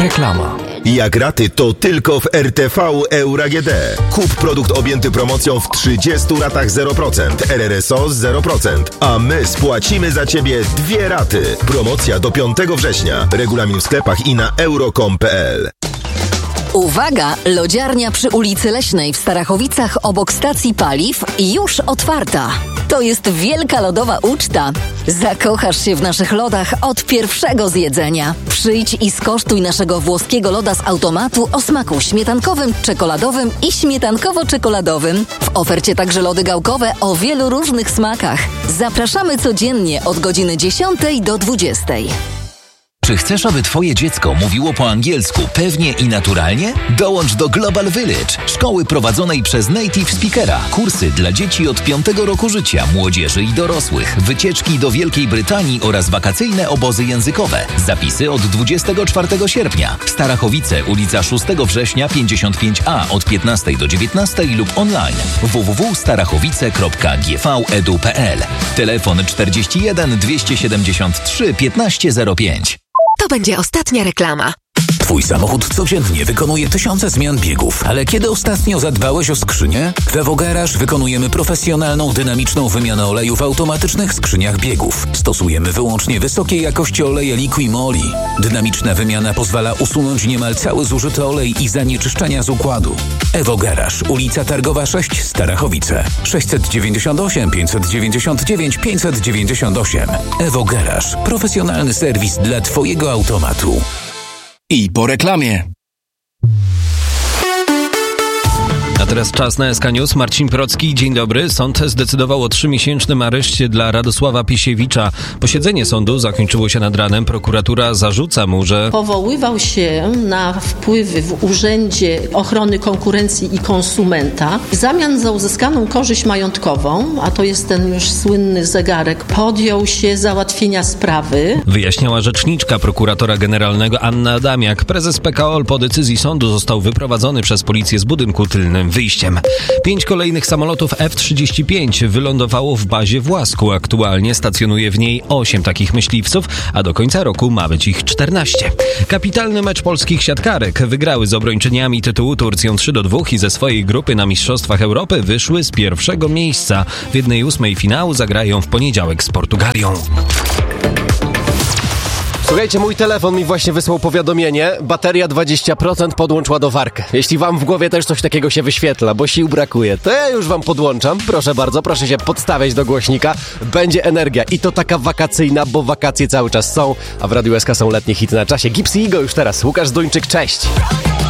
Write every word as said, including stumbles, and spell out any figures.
Reklama. Jak raty, to tylko w R T V Euro A G D. Kup produkt objęty promocją w trzydziestu ratach zero procent, R R S O zero procent, a my spłacimy za Ciebie dwie raty. Promocja do piątego września. Regulamin w sklepach i na euro kropka com kropka p l. Uwaga! Lodziarnia przy ulicy Leśnej w Starachowicach obok stacji paliw już otwarta. To jest wielka lodowa uczta. Zakochasz się w naszych lodach od pierwszego zjedzenia. Przyjdź i skosztuj naszego włoskiego loda z automatu o smaku śmietankowym, czekoladowym i śmietankowo-czekoladowym. W ofercie także lody gałkowe o wielu różnych smakach. Zapraszamy codziennie od godziny dziesiątej do dwudziestej. Czy chcesz, aby Twoje dziecko mówiło po angielsku pewnie i naturalnie? Dołącz do Global Village, szkoły prowadzonej przez native speakera. Kursy dla dzieci od piątego roku życia, młodzieży i dorosłych, wycieczki do Wielkiej Brytanii oraz wakacyjne obozy językowe. Zapisy od dwudziestego czwartego sierpnia. Starachowice, ulica szóstego września pięćdziesiąt pięć A od piętnastej do dziewiętnastej lub online w w w kropka starachowice kropka g v edu kropka p l. Telefon czterdzieści jeden dwieście siedemdziesiąt trzy piętnaście zero pięć. To będzie ostatnia reklama. Twój samochód codziennie wykonuje tysiące zmian biegów, ale kiedy ostatnio zadbałeś o skrzynię? W Evo Garage wykonujemy profesjonalną, dynamiczną wymianę oleju w automatycznych skrzyniach biegów. Stosujemy wyłącznie wysokiej jakości oleje Liqui-Moly. Dynamiczna wymiana pozwala usunąć niemal cały zużyty olej i zanieczyszczenia z układu. Evo Garage, ulica Targowa sześć, Starachowice. sześćset dziewięćdziesiąt osiem pięćset dziewięćdziesiąt dziewięć pięćset dziewięćdziesiąt osiem. Evo Garage. Profesjonalny serwis dla Twojego automatu. I po reklamie. A teraz czas na S K News. Marcin Procki, dzień dobry. Sąd zdecydował o trzymiesięcznym areszcie dla Radosława Pisiewicza. Posiedzenie sądu zakończyło się nad ranem. Prokuratura zarzuca mu, że powoływał się na wpływy w Urzędzie Ochrony Konkurencji i Konsumenta. W zamian za uzyskaną korzyść majątkową, a to jest ten już słynny zegarek, podjął się załatwienia sprawy. Wyjaśniała rzeczniczka prokuratora generalnego Anna Adamiak. Prezes P K O L po decyzji sądu został wyprowadzony przez policję z budynku tylnym wyjściem. Pięć kolejnych samolotów F trzydzieści pięć wylądowało w bazie w Łasku. Aktualnie stacjonuje w niej osiem takich myśliwców, a do końca roku ma być ich czternaście. Kapitalny mecz polskich siatkarek. Wygrały z obrończyniami tytułu Turcją trzy do dwóch i ze swojej grupy na Mistrzostwach Europy wyszły z pierwszego miejsca. W jednej ósmej finału zagrają w poniedziałek z Portugalią. Słuchajcie, mój telefon mi właśnie wysłał powiadomienie. Bateria dwadzieścia procent, podłącz ładowarkę. Jeśli wam w głowie też coś takiego się wyświetla, bo sił brakuje, to ja już wam podłączam. Proszę bardzo, proszę się podstawiać do głośnika. Będzie energia i to taka wakacyjna, bo wakacje cały czas są, a w Radiu S K są letnie hity na czasie. Gipsy Igo już teraz. Łukasz Zduńczyk, cześć!